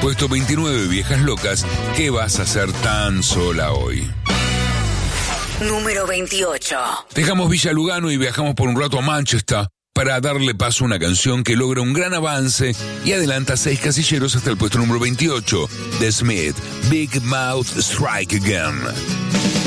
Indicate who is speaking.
Speaker 1: puesto 29, Viejas Locas, ¿qué vas a hacer tan sola hoy?
Speaker 2: Número 28.
Speaker 1: Dejamos Villa Lugano y viajamos por un rato a Manchester para darle paso a una canción que logra un gran avance y adelanta 6 casilleros hasta el puesto número 28, The Smith, Big Mouth Strike Again.